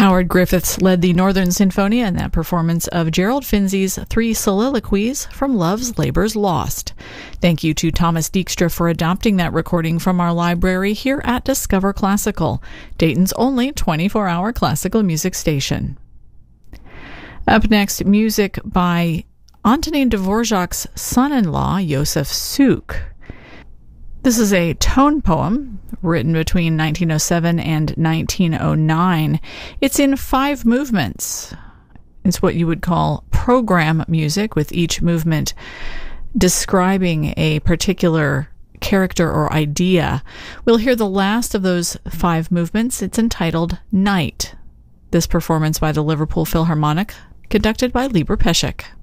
Howard Griffiths led the Northern Sinfonia in that performance of Gerald Finzi's 3 soliloquies from Love's Labour's Lost. Thank you to Thomas Dijkstra for adopting that recording from our library here at Discover Classical, Dayton's only 24-hour classical music station. Up next, music by Antonin Dvorak's son-in-law, Josef Suk. This is a tone poem written between 1907 and 1909. It's in 5 movements. It's what you would call program music, with each movement describing a particular character or idea. We'll hear the last of those 5 movements. It's entitled Night. This performance by the Liverpool Philharmonic, conducted by Libor Pesek.